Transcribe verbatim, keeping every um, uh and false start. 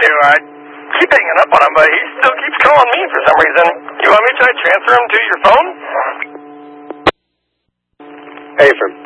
to. I keep hanging up on him, but he still keeps calling me for some reason. You want me to try to transfer him to your phone? Ephraim.